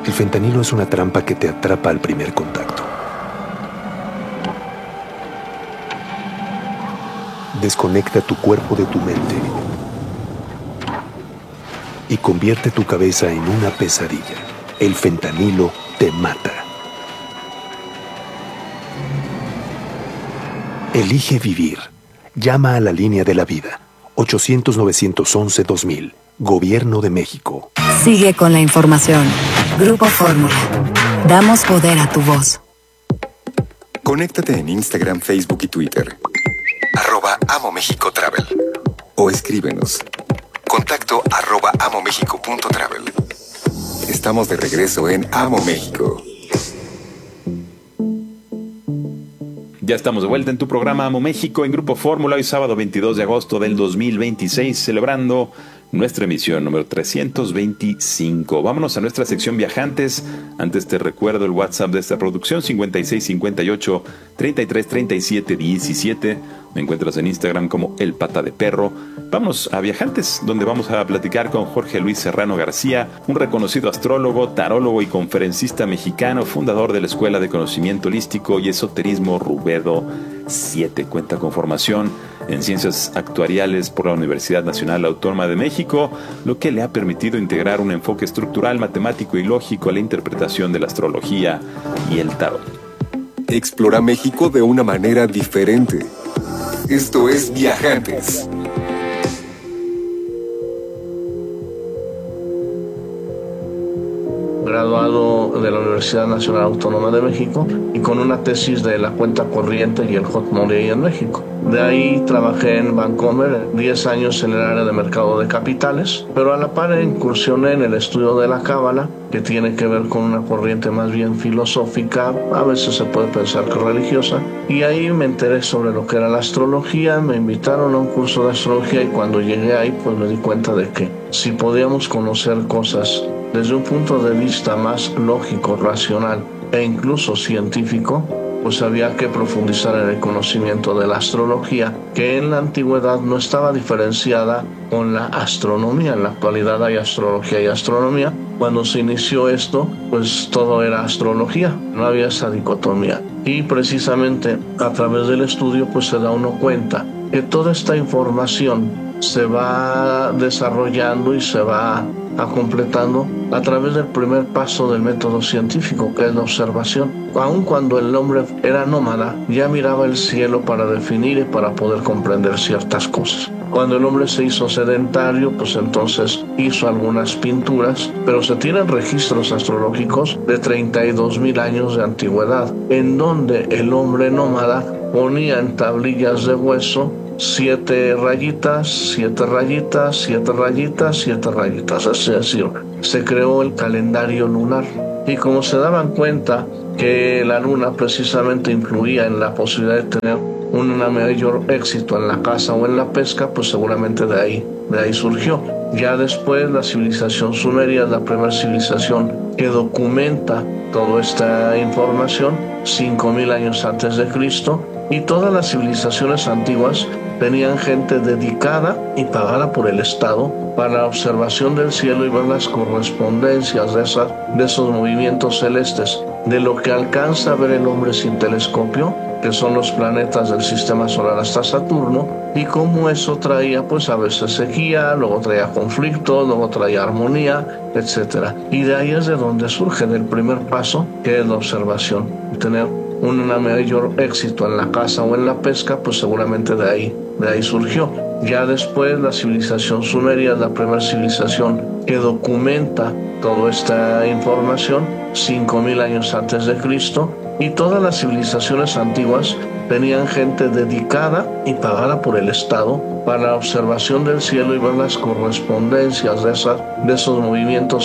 El fentanilo es una trampa que te atrapa al primer contacto. Desconecta tu cuerpo de tu mente y convierte tu cabeza en una pesadilla. El fentanilo te mata. Elige vivir. Llama a la línea de la vida. 800-911-2000. Gobierno de México. Sigue con la información. Grupo Fórmula. Damos poder a tu voz. Conéctate en Instagram, Facebook y Twitter. @Amo México Travel. O escríbenos. Contacto @amomexico.travel. Estamos de regreso en Amo México. Ya estamos de vuelta en tu programa Amo México en Grupo Fórmula, hoy sábado 22 de agosto del 2026, celebrando nuestra emisión número 325. Vámonos a nuestra sección viajantes. Antes te recuerdo el WhatsApp de esta producción, 5658 3337 17. Me encuentras en Instagram como El Pata de Perro. Vámonos a Viajantes, donde vamos a platicar con Jorge Luis Serrano García, un reconocido astrólogo, tarólogo y conferencista mexicano, fundador de la Escuela de Conocimiento Holístico y Esoterismo Rubedo 7. Cuenta con formación en Ciencias Actuariales por la Universidad Nacional Autónoma de México, lo que le ha permitido integrar un enfoque estructural, matemático y lógico a la interpretación de la astrología y el tarot. Explora México de una manera diferente. Esto es Viajantes. Graduado de la Universidad Nacional Autónoma de México y con una tesis de la cuenta corriente y el hot money en México. De ahí trabajé en Bancomer 10 años en el área de mercado de capitales, pero a la par incursioné en el estudio de la cábala, que tiene que ver con una corriente más bien filosófica, a veces se puede pensar que religiosa, y ahí me enteré sobre lo que era la astrología, me invitaron a un curso de astrología y cuando llegué ahí pues me di cuenta de que si podíamos conocer cosas desde un punto de vista más lógico, racional e incluso científico, pues había que profundizar en el conocimiento de la astrología, que en la antigüedad no estaba diferenciada con la astronomía. En la actualidad hay astrología y astronomía. Cuando se inició esto, pues todo era astrología, no había esa dicotomía. Y precisamente a través del estudio pues se da uno cuenta que toda esta información se va desarrollando y se va completando a través del primer paso del método científico, que es la observación. Aun cuando el hombre era nómada, ya miraba el cielo para definir y para poder comprender ciertas cosas. Cuando el hombre se hizo sedentario, pues entonces hizo algunas pinturas, pero se tienen registros astrológicos de 32,000 años de antigüedad, en donde el hombre nómada ponía en tablillas de hueso 7 rayitas, 7 rayitas, 7 rayitas, 7 rayitas. Es decir, se creó el calendario lunar. Y como se daban cuenta que la luna precisamente influía en la posibilidad de tener un mayor éxito en la caza o en la pesca, pues seguramente de ahí surgió. Ya después la civilización sumeria es la primera civilización que documenta toda esta información, 5,000 años antes de Cristo, y todas las civilizaciones antiguas tenían gente dedicada y pagada por el Estado para la observación del cielo y ver las correspondencias de esos movimientos celestes, de lo que alcanza a ver el hombre sin telescopio, que son los planetas del sistema solar hasta Saturno, y cómo eso traía pues a veces sequía, luego traía conflicto, luego traía armonía, etc. Y de ahí es de donde surge del primer paso, que es la observación. Tener un mayor éxito en la caza o en la pesca, pues seguramente de ahí surgió. Ya después la civilización sumeria es la primera civilización que documenta toda esta información, 5,000 años antes de Cristo, y todas las civilizaciones antiguas tenían gente dedicada y pagada por el Estado para la observación del cielo y ver las correspondencias de esos movimientos